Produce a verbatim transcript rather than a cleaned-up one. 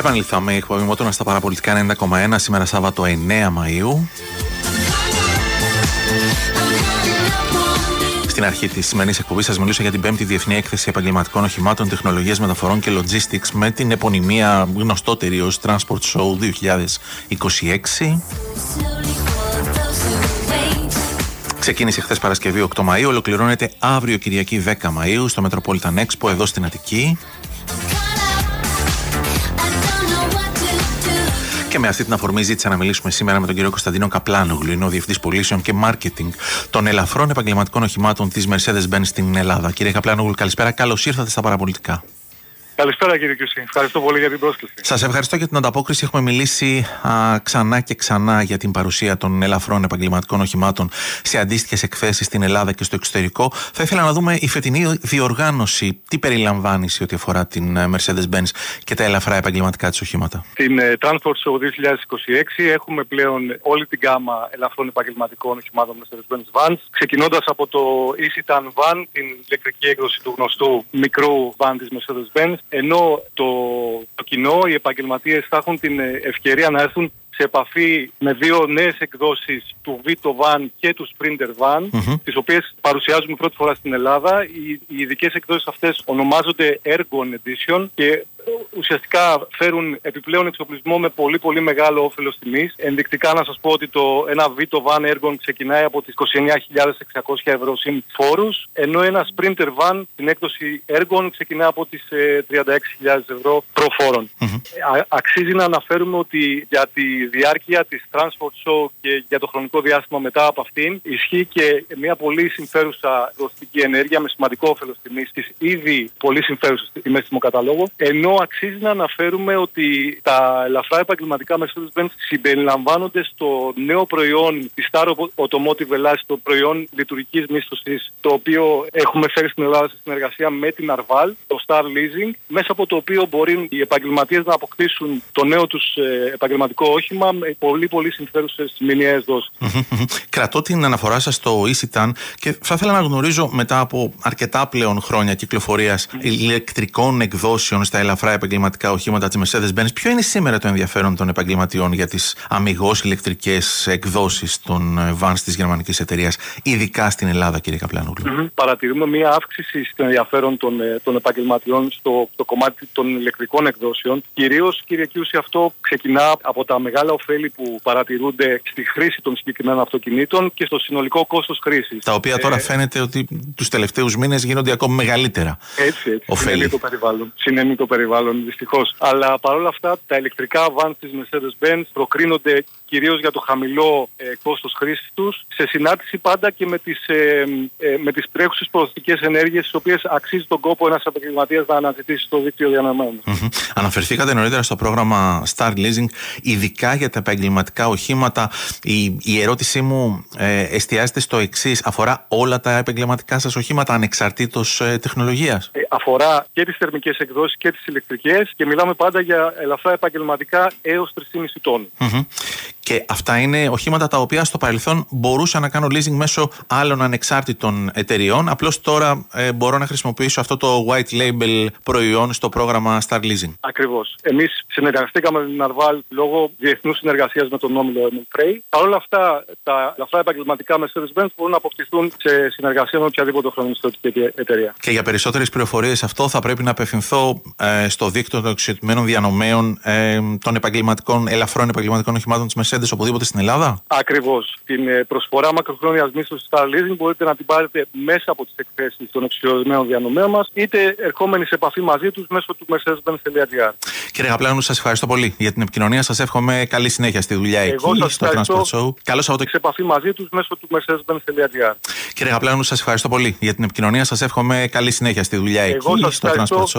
Επαναληφθάμε, η εκπομπή Μότονα στα Παραπολιτικά ενενήντα κόμμα ένα, σήμερα Σάββατο εννέα Μαΐου. Στην αρχή της σημερινής εκπομπής σας μιλούσα για την πέμπτη Διεθνή Έκθεση Επαγγελματικών Οχημάτων, Τεχνολογίας Μεταφορών και Logistics με την επωνυμία γνωστότερη ως Transport Show δύο χιλιάδες είκοσι έξι. Ξεκίνησε χθες Παρασκευή οκτώ Μαΐου, ολοκληρώνεται αύριο Κυριακή δέκα Μαΐου στο Metropolitan Expo εδώ στην Αττική. Και με αυτή την αφορμή ζήτησα να μιλήσουμε σήμερα με τον κύριο Κωνσταντίνο Καπλάνογλου, είναι ο Διευθυντής Πωλήσεων και Marketing των ελαφρών επαγγελματικών οχημάτων της Mercedes-Benz στην Ελλάδα. Κύριε Καπλάνογλου, καλησπέρα, καλώς ήρθατε στα Παραπολιτικά. Καλησπέρα κύριε Κιουσί, ευχαριστώ πολύ για την πρόσκληση. Σας ευχαριστώ για την ανταπόκριση. Έχουμε μιλήσει α, ξανά και ξανά για την παρουσία των ελαφρών επαγγελματικών οχημάτων σε αντίστοιχες εκθέσεις στην Ελλάδα και στο εξωτερικό. Θα ήθελα να δούμε η φετινή διοργάνωση τι περιλαμβάνει σε ό,τι αφορά την Mercedes-Benz και τα ελαφρά επαγγελματικά της οχήματα. Στην uh, Transport Show δύο χιλιάδες είκοσι έξι έχουμε πλέον όλη την γκάμα ελαφρών επαγγελματικών οχημάτων Mercedes-Benz Vans, ξεκινώντας από το Isitan Van, την ηλεκτρική έκδοση του γνωστού μικρού van της Mercedes-Benz. Ενώ το, το κοινό, οι επαγγελματίες θα έχουν την ευκαιρία να έρθουν σε επαφή με δύο νέες εκδόσεις του Vito Van και του Sprinter Van, mm-hmm. τις οποίες παρουσιάζουμε πρώτη φορά στην Ελλάδα. Οι, οι ειδικές εκδόσεις αυτές ονομάζονται Ergon Edition και ουσιαστικά φέρουν επιπλέον εξοπλισμό με πολύ πολύ μεγάλο όφελος τιμής. Ενδεικτικά να σας πω ότι το ένα Vito Van Ergon ξεκινάει από τις είκοσι εννέα χιλιάδες εξακόσια ευρώ συν φόρους, ενώ ένα Sprinter Van την έκδοση Ergon ξεκινάει από τις ε, τριάντα έξι χιλιάδες ευρώ προφόρων. Mm-hmm. Α, αξίζει να αναφέρουμε ότι για τη διάρκεια της Transport Show και για το χρονικό διάστημα μετά από αυτήν ισχύει και μια πολύ συμφέρουσα εκδοτική ενέργεια με σημαντικό όφελος τιμής στις ήδη πολύ συμφέρουσες τιμές τιμοκαταλόγου, ενώ αξίζει να αναφέρουμε ότι τα ελαφρά επαγγελματικά Mercedes-Benz συμπεριλαμβάνονται στο νέο προϊόν της Star Automotive Ελλάδας, το προϊόν λειτουργικής μίσθωσης, το οποίο έχουμε φέρει στην Ελλάδα σε συνεργασία με την Arval, το Star Leasing, μέσα από το οποίο μπορεί οι επαγγελματίες να αποκτήσουν το νέο τους επαγγελματικό όχημα με πολύ πολύ συμφέρουσες μηνιαίες δόσεις. Κρατώ την αναφορά σας στο Isitan και θα ήθελα να γνωρίζω μετά από αρκετά πλέον χρόνια κυκλοφορίας mm. ηλεκτρικών εκδόσεων στα ελαφρά επαγγελματικά οχήματα της Mercedes-Benz, ποιο είναι σήμερα το ενδιαφέρον των επαγγελματιών για τις αμιγώς ηλεκτρικές εκδόσεις των vans της γερμανικής εταιρείας, ειδικά στην Ελλάδα, κύριε Καπλάνογλου? Mm-hmm. Παρατηρούμε μια αύξηση στο ενδιαφέρον των, των επαγγελματιών στο το κομμάτι των ηλεκτρικών εκδόσεων. Κυρίως, κύριε Κιούση, αυτό ξεκινά από τα μεγάλα ωφέλη που παρατηρούνται στη χρήση των συγκεκριμένων αυτοκινήτων και στο συνολικό κόστος χρήσης. Τα οποία τώρα ε... φαίνεται ότι τους τελευταίους μήνες γίνονται ακόμη μεγαλύτερα. Έτσι, έτσι. Συνενεί το περιβάλλον. Συνενεί το περιβάλλον, δυστυχώς. Αλλά παρόλα αυτά, τα ηλεκτρικά vans της Mercedes-Benz προκρίνονται κυρίως για το χαμηλό ε, κόστος χρήσης τους, σε συνάρτηση πάντα και με τις, ε, ε, με τις τρέχουσες προοδευτικές ενέργειες, τις οποίες αξίζει τον κόπο ένας επαγγελματίας να αναζητήσει στο δίκτυο διανομέων. Mm-hmm. Αναφερθήκατε νωρίτερα στο πρόγραμμα Star Leasing, ειδικά για τα επαγγελματικά οχήματα. Η, η ερώτησή μου ε, εστιάζεται στο εξής: αφορά όλα τα επαγγελματικά σας οχήματα ανεξαρτήτως ε, τεχνολογίας? Ε, αφορά και τις θερμικές εκδόσεις και τις ηλεκτρικές και μιλάμε πάντα για ελαφρά επαγγελματικά έως τρία κόμμα πέντε τόνους. Mm-hmm. Και αυτά είναι οχήματα τα οποία στο παρελθόν μπορούσα να κάνω leasing μέσω άλλων ανεξάρτητων εταιριών. Απλώς τώρα ε, μπορώ να χρησιμοποιήσω αυτό το white label προϊόν στο πρόγραμμα Star Leasing. Ακριβώς. Εμείς συνεργαστήκαμε με την Arval λόγω διεθνούς συνεργασίας με τον όμιλο Frey. Παρ' όλα αυτά, τα ελαφρά επαγγελματικά Mercedes-Benz μπορούν να αποκτηθούν σε συνεργασία με οποιαδήποτε χρονιστική εταιρεία. Και για περισσότερες πληροφορίες αυτό θα πρέπει να απευθυνθώ ε, στο δίκτυο των εξαρτημένων διανομέων ε, των επαγγελματικών, ελαφρών επαγγελματικών οχημάτων της Mercedes οπουδήποτε στην Ελλάδα? Ακριβώς. Την προσφορά μακροχρόνιας μίσθωσης Star Leasing μπορείτε να την πάρετε μέσα από τις εκθέσεις των εξαρτημένων διανομέων μας, είτε ερχόμενοι σε επαφή μαζί τους μέσω του mercedes benz τελεία gr. Κύριε Καπλάνογλου, σας ευχαριστώ πολύ για την επικοινωνία. Σας εύχομαι καλή συνέχεια στη δουλειά Εγώ εκεί, στο Transport Show. Καλώς Σαββατοκύριακο. Σε επαφή μαζί τους μέσω του mercedes benz τελεία gr. Κύριε Καπλάνογλου, σας ευχαριστώ πολύ για την επικοινωνία. Σας εύχομαι καλή συνέχεια στη δουλειά Εγώ εκεί, στο Transport Show.